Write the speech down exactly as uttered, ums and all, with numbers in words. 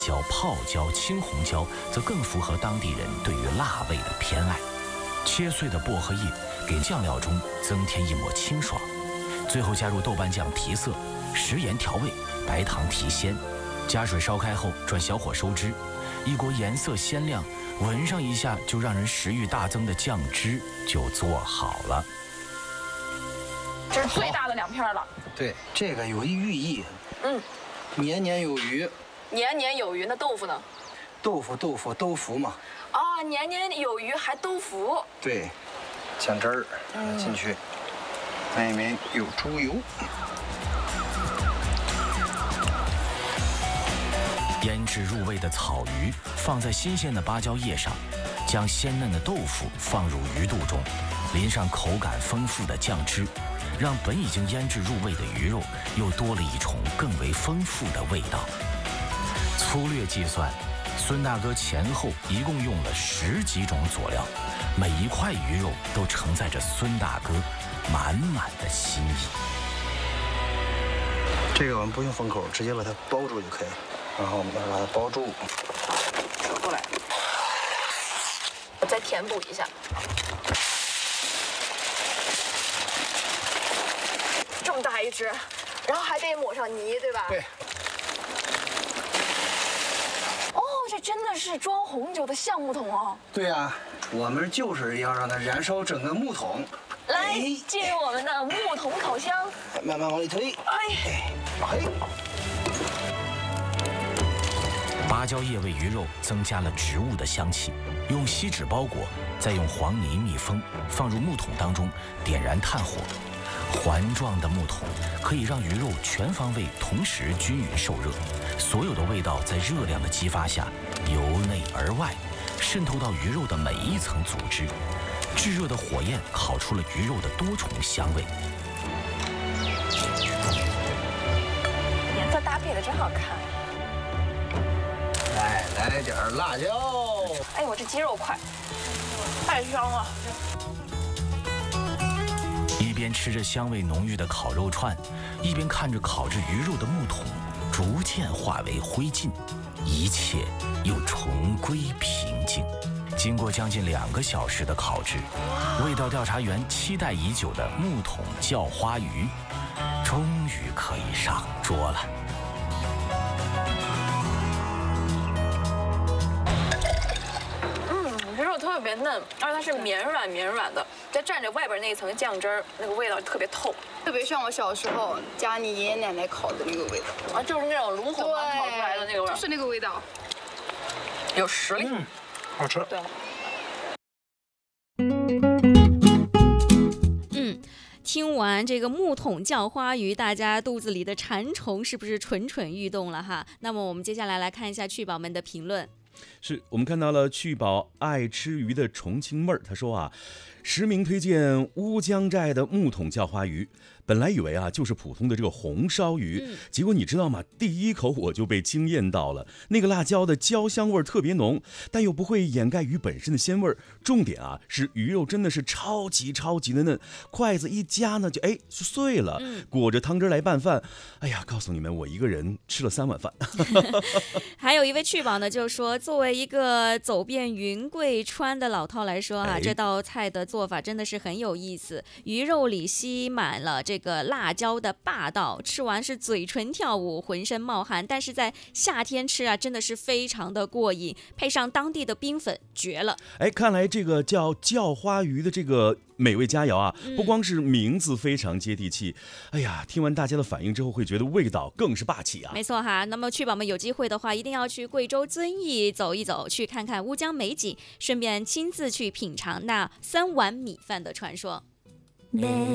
椒、泡椒、青红椒则更符合当地人对于辣味的偏爱。切碎的薄荷叶给酱料中增添一抹清爽，最后加入豆瓣酱提色，食盐调味，白糖提鲜，加水烧开后转小火收汁，一锅颜色鲜亮，闻上一下就让人食欲大增的酱汁就做好了。 这是最大的两片了。 对，这个有一寓意。 嗯， 年年有余。 年年有余，那豆腐呢？ 豆腐豆腐都福嘛。 啊，年年有余还都福。 对，酱汁儿进去，外面有猪油。 腌制入味的草鱼放在新鲜的芭蕉叶上，将鲜嫩的豆腐放入鱼肚中，淋上口感丰富的酱汁，让本已经腌制入味的鱼肉又多了一重更为丰富的味道。粗略计算，孙大哥前后一共用了十几种佐料，每一块鱼肉都承载着孙大哥满满的心意。 这个我们不用封口，直接把它包住就可以了。然后我们把它包住， 折过来，我再填补一下。这么大一只，然后还得抹上泥，对吧？ 对。 哦，这真的是装红酒的橡木桶哦。 对啊，我们就是要让它燃烧整个木桶。 来，进入我们的木桶烤箱， 慢慢往里推。哎，哎。 芭蕉叶为鱼肉增加了植物的香气，用锡纸包裹，再用黄泥密封，放入木桶当中，点燃炭火。环状的木桶可以让鱼肉全方位同时均匀受热，所有的味道在热量的激发下由内而外渗透到鱼肉的每一层组织，炙热的火焰烤出了鱼肉的多重香味。 颜色搭配的真好看。 来来点辣椒。 哎呦，这鸡肉块太香了。 一边吃着香味浓郁的烤肉串，一边看着烤制鱼肉的木桶逐渐化为灰烬，一切又重归平静。经过将近两个小时的烤制，味道调查员期待已久的木桶叫花鱼终于可以上桌了。 特别嫩，而且它是绵软绵软的，再蘸着外边那一层酱汁儿，那个味道特别透， 特别像我小时候家你爷爷奶奶烤的那个味道啊，就是那种炉火刚烤出来的那个味道， 就是那个味道， 有实力， 嗯，好吃。 对。 嗯，听完这个木桶叫花鱼，大家肚子里的馋虫是不是蠢蠢欲动了哈？那么我们接下来来看一下趣宝们的评论。 是我们看到了趣宝爱吃鱼的重庆妹儿，他说啊，实名推荐乌江寨的木桶叫花鱼。本来以为啊就是普通的这个红烧鱼，嗯、结果你知道吗？第一口我就被惊艳到了，那个辣椒的焦香味特别浓，但又不会掩盖鱼本身的鲜味。重点啊是鱼肉真的是超级超级的嫩，筷子一夹呢就哎就碎了，嗯、裹着汤汁来拌饭。哎呀，告诉你们，我一个人吃了三碗饭。 还有一位趣宝呢，就说作为一个走遍云贵川的老饕来说啊，哎、这道菜的做法真的是很有意思，鱼肉里吸满了这个辣椒的霸道，吃完是嘴唇跳舞，浑身冒汗，但是在夏天吃啊，真的是非常的过瘾，配上当地的冰粉，绝了。 哎，看来这个叫叫花鱼的这个美味佳肴啊，不光是名字非常接地气，嗯、哎呀，听完大家的反应之后，会觉得味道更是霸气啊。 没错哈，那么趣宝们有机会的话，一定要去贵州遵义走一走，去看看乌江美景，顺便亲自去品尝那三碗米饭的传说。